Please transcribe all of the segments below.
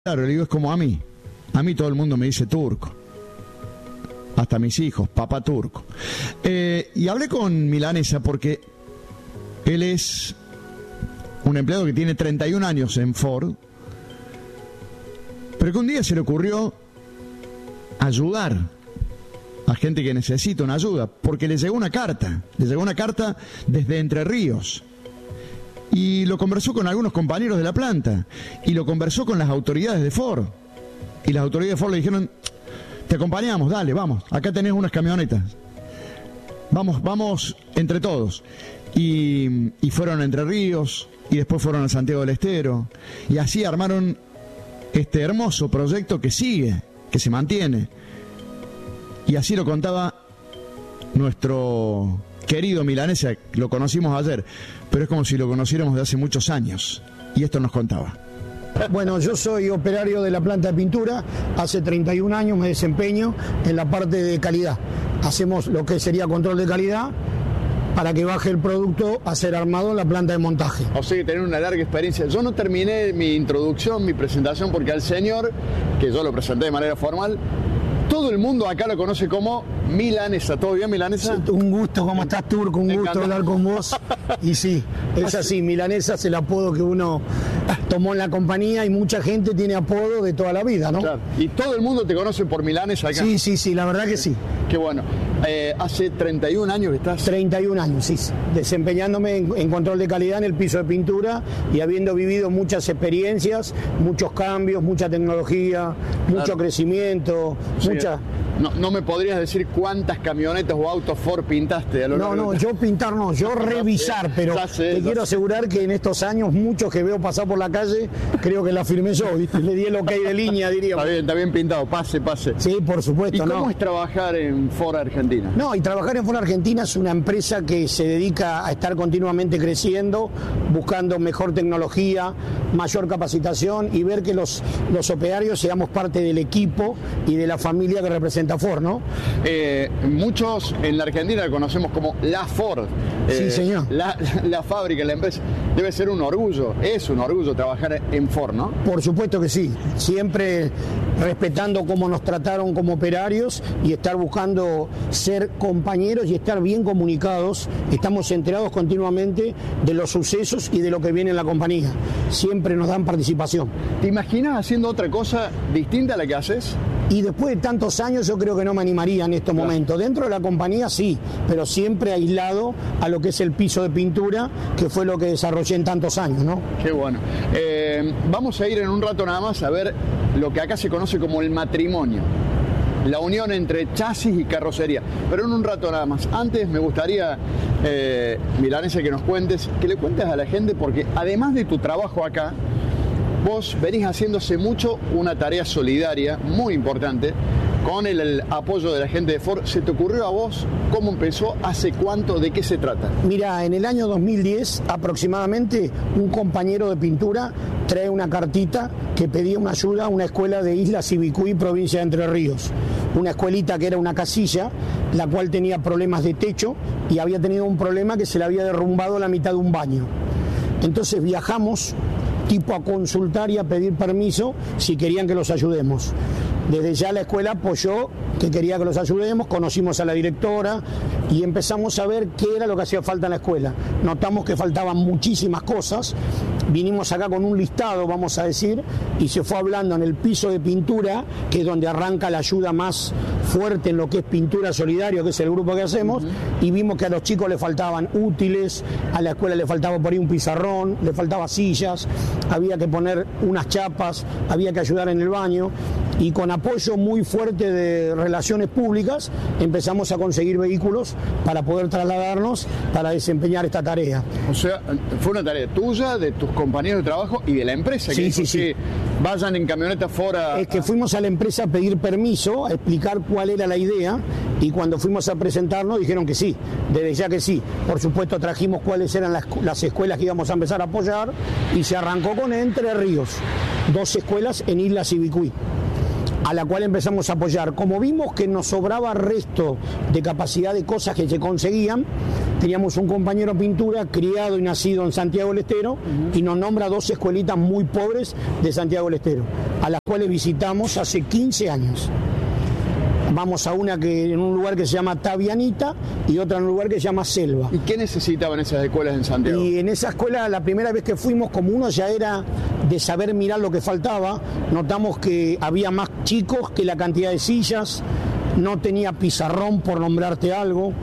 Claro, le digo, es como a mí. A mí todo el mundo me dice turco. Hasta mis hijos, papá turco. Y hablé con Milanesa porque él es un empleado que tiene 31 años en Ford, pero que un día se le ocurrió ayudar a gente que necesita una ayuda, porque le llegó una carta desde Entre Ríos. Y lo conversó con algunos compañeros de la planta, y lo conversó con las autoridades de Ford. Y las autoridades de Ford le dijeron: te acompañamos, dale, vamos, acá tenés unas camionetas. Vamos entre todos. Y fueron a Entre Ríos, y después fueron a Santiago del Estero. Y así armaron este hermoso proyecto que sigue, que se mantiene. Y así lo contaba nuestro querido Milanesa. Lo conocimos ayer, pero es como si lo conociéramos de hace muchos años. Y esto nos contaba. Bueno, yo soy operario de la planta de pintura. Hace 31 años me desempeño en la parte de calidad. Hacemos lo que sería control de calidad para que baje el producto a ser armado en la planta de montaje. O sea, que tener una larga experiencia. Yo no terminé mi introducción, mi presentación, porque al señor, que yo lo presenté de manera formal, todo el mundo acá lo conoce como Milanesa. ¿Todo bien, Milanesa? Sí, un gusto, ¿cómo estás, Turco? Un gusto hablar con vos. Y sí, es así, Milanesa es el apodo que uno tomó en la compañía, y mucha gente tiene apodo de toda la vida, ¿no? Claro. Y todo el mundo te conoce por Milanesa acá. Sí, la verdad que sí. Qué bueno. Hace 31 años que estás. 31 años, sí. Desempeñándome en control de calidad en el piso de pintura y habiendo vivido muchas experiencias, muchos cambios, mucha tecnología, mucho crecimiento, mucha... No me podrías decir cuántas camionetas o autos Ford pintaste a lo largo. No, yo pintar no, yo revisar, pero te quiero asegurar que en estos años muchos que veo pasar por la calle, creo que la firmé yo, ¿viste? Le di el ok de línea, diríamos. Está bien pintado, pase. Sí, por supuesto. ¿Y cómo es trabajar en Ford Argentina? No, y trabajar en Ford Argentina es una empresa que se dedica a estar continuamente creciendo, buscando mejor tecnología, mayor capacitación y ver que los operarios seamos parte del equipo y de la familia que representa Ford, ¿no? Muchos en la Argentina la conocemos como la Ford. Sí, señor. La fábrica, la empresa. Debe ser un orgullo, es un orgullo trabajar en Ford, ¿no? Por supuesto que sí. Siempre respetando cómo nos trataron como operarios y estar buscando ser compañeros y estar bien comunicados. Estamos enterados continuamente de los sucesos y de lo que viene en la compañía. Siempre nos dan participación. ¿Te imaginas haciendo otra cosa distinta a la que haces? Y después de tantos años yo creo que no me animaría en estos momentos. Dentro de la compañía sí, pero siempre aislado a lo que es el piso de pintura, que fue lo que desarrollé en tantos años, ¿no? Qué bueno. Vamos a ir en un rato nada más a ver lo que acá se conoce como el matrimonio. La unión entre chasis y carrocería. Pero en un rato nada más. Antes me gustaría, Milanesa, que le cuentes a la gente, porque además de tu trabajo acá, vos venís haciéndose mucho una tarea solidaria muy importante con el apoyo de la gente de Ford. ¿Se te ocurrió a vos? ¿Cómo empezó? ¿Hace cuánto? ¿De qué se trata? Mira, en el año 2010 aproximadamente, un compañero de pintura trae una cartita que pedía una ayuda a una escuela de Isla Cívicuy, provincia de Entre Ríos. Una escuelita que era una casilla, la cual tenía problemas de techo y había tenido un problema que se le había derrumbado la mitad de un baño. Entonces viajamos tipo a consultar y a pedir permiso si querían que los ayudemos. Desde ya la escuela apoyó que quería que los ayudemos, conocimos a la directora y empezamos a ver qué era lo que hacía falta en la escuela. Notamos que faltaban muchísimas cosas, vinimos acá con un listado, vamos a decir, y se fue hablando en el piso de pintura, que es donde arranca la ayuda más fuerte en lo que es pintura solidaria, que es el grupo que hacemos, y vimos que a los chicos les faltaban útiles, a la escuela le faltaba por ahí un pizarrón, le faltaba sillas, había que poner unas chapas, había que ayudar en el baño, y con apoyo muy fuerte de relaciones públicas empezamos a conseguir vehículos para poder trasladarnos para desempeñar esta tarea. O sea, fue una tarea tuya, de tus compañeros de trabajo y de la empresa. Sí. Vayan en camioneta fuera. Es que fuimos a la empresa a pedir permiso, a explicar cuál era la idea, y cuando fuimos a presentarnos dijeron que sí, desde ya que sí. Por supuesto trajimos cuáles eran las escuelas que íbamos a empezar a apoyar y se arrancó con Entre Ríos, 2 escuelas en Isla Cívicuy. a la cual empezamos a apoyar. Como vimos que nos sobraba resto de capacidad de cosas que se conseguían, teníamos un compañero pintura criado y nacido en Santiago del Estero y nos nombra 2 escuelitas muy pobres de Santiago del Estero, a las cuales visitamos hace 15 años. Vamos a una que en un lugar que se llama Tavianita y otra en un lugar que se llama Selva. ¿Y qué necesitaban esas escuelas en Santiago? Y en esa escuela, la primera vez que fuimos, como uno ya era de saber mirar lo que faltaba, notamos que había más chicos que la cantidad de sillas, no tenía pizarrón, por nombrarte algo.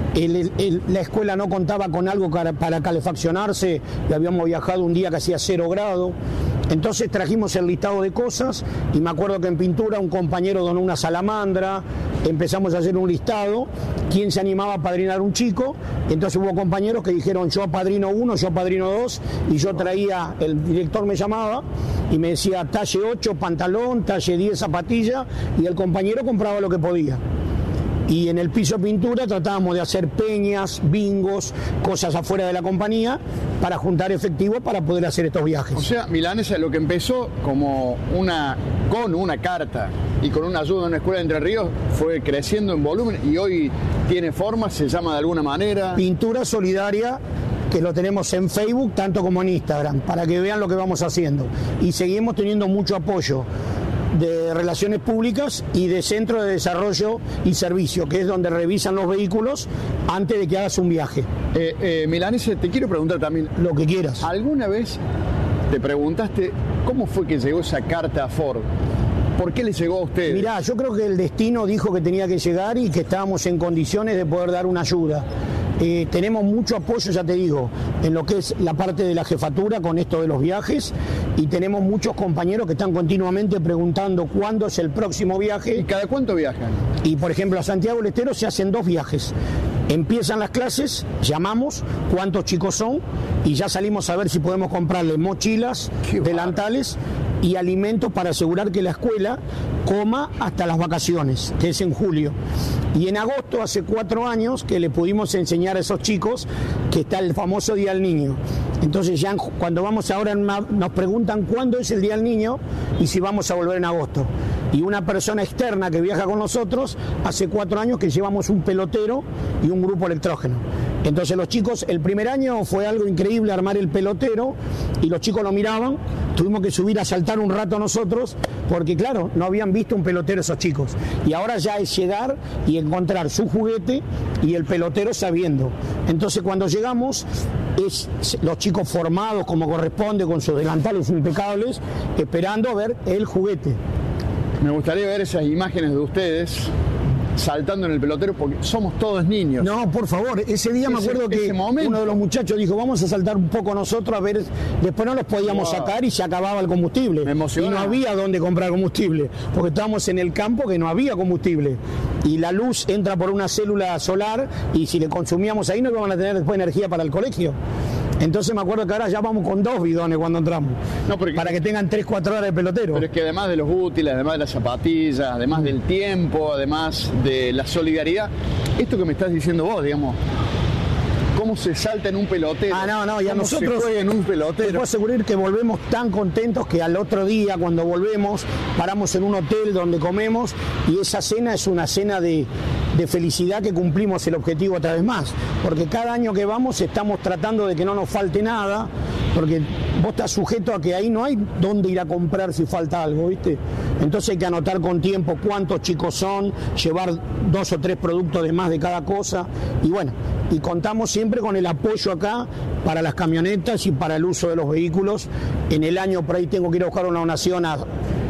La escuela no contaba con algo para calefaccionarse, y habíamos viajado un día que hacía 0 grados. Entonces trajimos el listado de cosas y me acuerdo que en pintura un compañero donó una salamandra, empezamos a hacer un listado, quién se animaba a apadrinar un chico, entonces hubo compañeros que dijeron yo apadrino 1, yo apadrino 2 y yo traía, el director me llamaba y me decía talle 8 pantalón, talle 10 zapatilla y el compañero compraba lo que podía. Y en el piso pintura tratábamos de hacer peñas, bingos, cosas afuera de la compañía para juntar efectivo para poder hacer estos viajes. O sea, Milanesa, lo que empezó como con una carta y con una ayuda en una escuela de Entre Ríos fue creciendo en volumen y hoy tiene forma, se llama de alguna manera. Pintura Solidaria, que lo tenemos en Facebook tanto como en Instagram, para que vean lo que vamos haciendo. Y seguimos teniendo mucho apoyo de relaciones públicas y de centro de desarrollo y servicio, que es donde revisan los vehículos antes de que hagas un viaje. Milanesa, te quiero preguntar también, lo que quieras. ¿Alguna vez te preguntaste cómo fue que llegó esa carta a Ford? ¿Por qué le llegó a usted? Mirá, yo creo que el destino dijo que tenía que llegar y que estábamos en condiciones de poder dar una ayuda. Tenemos mucho apoyo, ya te digo, en lo que es la parte de la jefatura con esto de los viajes y tenemos muchos compañeros que están continuamente preguntando cuándo es el próximo viaje. ¿Y cada cuánto viajan? Y por ejemplo a Santiago del Estero se hacen 2 viajes. Empiezan las clases, llamamos cuántos chicos son y ya salimos a ver si podemos comprarles mochilas, delantales y alimentos para asegurar que la escuela coma hasta las vacaciones, que es en julio. Y en agosto, hace 4 años, que le pudimos enseñar a esos chicos que está el famoso Día del Niño. Entonces ya cuando vamos ahora nos preguntan cuándo es el Día del Niño y si vamos a volver en agosto. Y una persona externa que viaja con nosotros, hace 4 años que llevamos un pelotero y un grupo electrógeno. Entonces los chicos, el primer año fue algo increíble armar el pelotero y los chicos lo miraban, tuvimos que subir a saltar un rato nosotros porque claro, no habían visto un pelotero esos chicos. Y ahora ya es llegar y encontrar su juguete y el pelotero sabiendo. Entonces cuando llegamos, los chicos formados como corresponde, con sus delantales impecables, esperando a ver el juguete. Me gustaría ver esas imágenes de ustedes saltando en el pelotero porque somos todos niños. No, por favor, ese día me acuerdo que uno de los muchachos dijo vamos a saltar un poco nosotros a ver, después no los podíamos sacar y se acababa el combustible. Me emociona. Y no había dónde comprar combustible, porque estábamos en el campo que no había combustible. Y la luz entra por una célula solar y si le consumíamos ahí no iban a tener después energía para el colegio. Entonces me acuerdo que ahora ya vamos con 2 bidones cuando entramos, para que tengan 3-4 horas de pelotero. Pero es que además de los útiles, además de las zapatillas, además del tiempo, además de la solidaridad, esto que me estás diciendo vos, digamos, cómo se salta en un pelotero. No, y a nosotros se juega en un pelotero. Te puedo asegurar que volvemos tan contentos que al otro día cuando volvemos paramos en un hotel donde comemos y esa cena es una cena de felicidad que cumplimos el objetivo otra vez más, porque cada año que vamos estamos tratando de que no nos falte nada, porque vos estás sujeto a que ahí no hay dónde ir a comprar si falta algo, ¿viste? Entonces hay que anotar con tiempo cuántos chicos son, llevar 2 o 3 productos de más de cada cosa y bueno, y contamos siempre con el apoyo acá para las camionetas y para el uso de los vehículos. En el año por ahí tengo que ir a buscar una donación a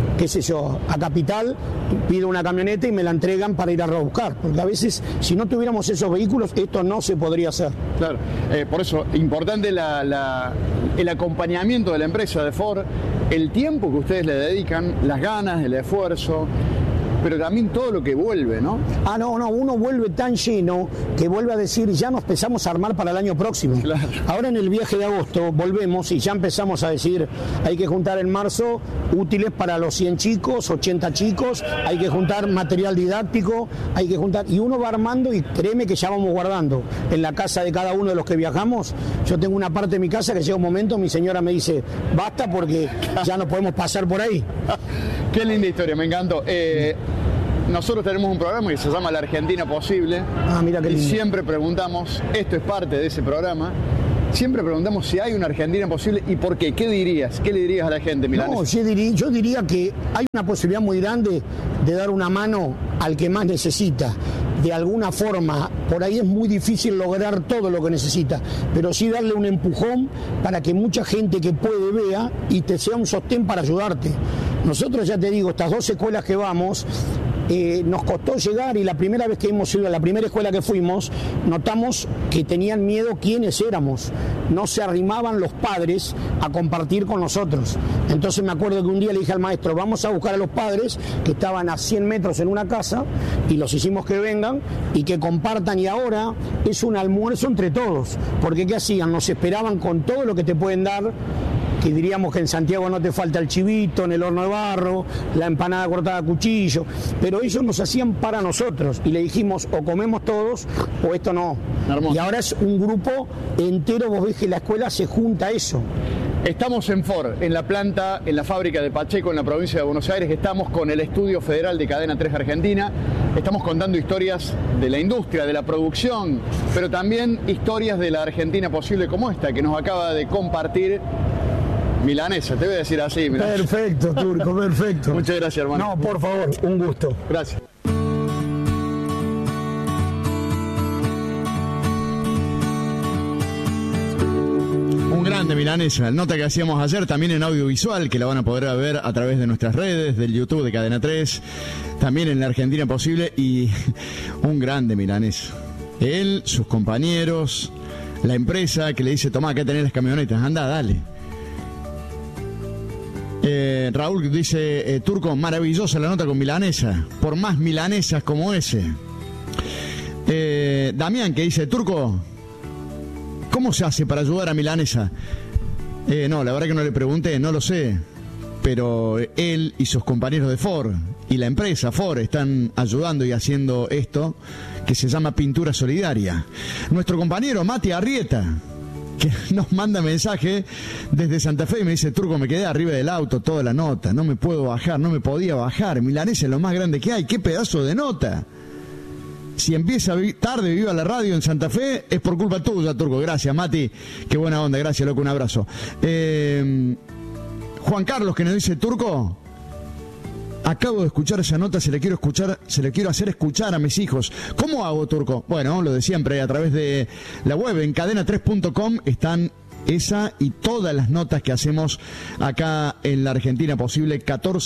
Capital, pido una camioneta y me la entregan para ir a rebuscar, porque a veces si no tuviéramos esos vehículos esto no se podría hacer. Claro, por eso importante el acompañamiento de la empresa de Ford, el tiempo que ustedes le dedican, las ganas, el esfuerzo, pero también todo lo que vuelve, ¿no? No, uno vuelve tan lleno que vuelve a decir, ya nos empezamos a armar para el año próximo. Claro. Ahora en el viaje de agosto volvemos y ya empezamos a decir, hay que juntar en marzo útiles para los 100 chicos, 80 chicos, hay que juntar material didáctico, hay que juntar, y uno va armando y créeme que ya vamos guardando. En la casa de cada uno de los que viajamos, yo tengo una parte de mi casa que llega un momento, mi señora me dice, basta porque ya no podemos pasar por ahí. Qué linda historia, me encantó. Nosotros tenemos un programa que se llama La Argentina Posible. Mira qué lindo. Y siempre preguntamos, esto es parte de ese programa, siempre preguntamos si hay una Argentina posible y por qué. ¿Qué dirías? ¿Qué le dirías a la gente, Milanesa? No, yo diría que hay una posibilidad muy grande de dar una mano al que más necesita. De alguna forma, por ahí es muy difícil lograr todo lo que necesita, pero sí darle un empujón para que mucha gente que puede vea y te sea un sostén para ayudarte. Nosotros, ya te digo, estas 2 escuelas que vamos, nos costó llegar, y la primera vez que hemos ido a la primera escuela que fuimos, notamos que tenían miedo quiénes éramos. No se arrimaban los padres a compartir con nosotros. Entonces me acuerdo que un día le dije al maestro, vamos a buscar a los padres que estaban a 100 metros en una casa y los hicimos que vengan y que compartan, y ahora es un almuerzo entre todos. Porque ¿qué hacían? Nos esperaban con todo lo que te pueden dar, que diríamos que en Santiago no te falta el chivito en el horno de barro, la empanada cortada a cuchillo, pero ellos nos hacían para nosotros y le dijimos, o comemos todos o esto no. Hermoso. Y ahora es un grupo entero, vos ves que la escuela se junta a eso. Estamos en Ford, en la planta, en la fábrica de Pacheco, en la provincia de Buenos Aires. Estamos con el Estudio Federal de Cadena 3 Argentina. Estamos contando historias de la industria, de la producción, pero también historias de la Argentina posible como esta, que nos acaba de compartir Milanesa. Te voy a decir así, Milanesa. Perfecto, Turco, perfecto. Muchas gracias, hermano. No, por favor, un gusto. Gracias. De Milanesa, nota que hacíamos ayer también en audiovisual, que la van a poder ver a través de nuestras redes, del YouTube de Cadena 3, también en La Argentina Posible, y un grande Milanesa. Él, sus compañeros, la empresa que le dice, tomá, acá tenés las camionetas, anda, dale. Raúl dice, Turco, maravillosa la nota con Milanesa, por más milanesas como ese. Damián que dice, Turco, ¿cómo se hace para ayudar a Milanesa? No, la verdad que no le pregunté, no lo sé. Pero él y sus compañeros de Ford y la empresa Ford están ayudando y haciendo esto que se llama Pintura Solidaria. Nuestro compañero Mati Arrieta, que nos manda mensaje desde Santa Fe y me dice, Turco, me quedé arriba del auto toda la nota, no me puedo bajar, no me podía bajar. Milanesa es lo más grande que hay, qué pedazo de nota. Si empieza tarde Viva la Radio en Santa Fe, es por culpa tuya, Turco. Gracias, Mati. Qué buena onda, gracias, loco, un abrazo. Juan Carlos, que nos dice, Turco, acabo de escuchar esa nota, se le quiero hacer escuchar a mis hijos. ¿Cómo hago, Turco? Bueno, lo de siempre, a través de la web, en cadena3.com están esa y todas las notas que hacemos acá en La Argentina Posible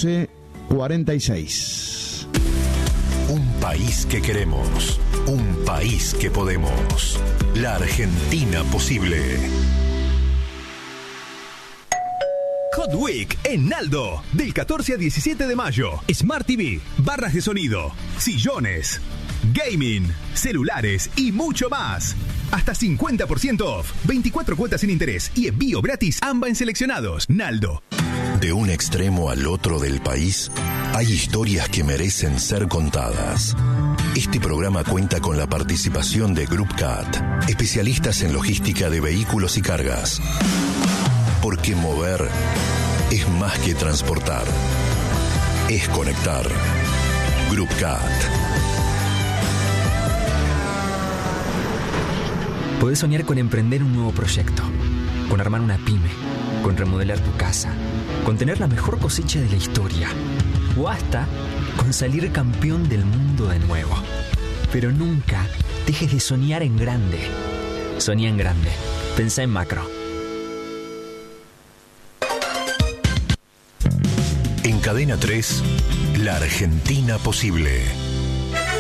1446. Un país que queremos, un país que podemos. La Argentina Posible. Hot Week en Naldo, del 14 al 17 de mayo. Smart TV, barras de sonido, sillones, gaming, celulares y mucho más. Hasta 50% off, 24 cuotas sin interés y envío gratis AMBA en seleccionados. Naldo. De un extremo al otro del país, hay historias que merecen ser contadas. Este programa cuenta con la participación de Group CAT, especialistas en logística de vehículos y cargas. Porque mover es más que transportar, es conectar. Group CAT. Podés soñar con emprender un nuevo proyecto, con armar una pyme, con remodelar tu casa, con tener la mejor cosecha de la historia, o hasta con salir campeón del mundo de nuevo. Pero nunca dejes de soñar en grande. Soñá en grande. Pensá en macro. En Cadena 3, La Argentina Posible.